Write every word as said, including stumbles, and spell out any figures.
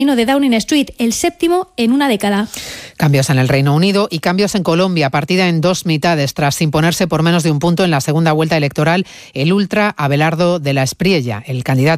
de Downing Street, el séptimo en una década. Cambios en el Reino Unido y cambios en Colombia, partida en dos mitades tras imponerse por menos de un punto en la segunda vuelta electoral el ultra Abelardo de la Espriella, el candidato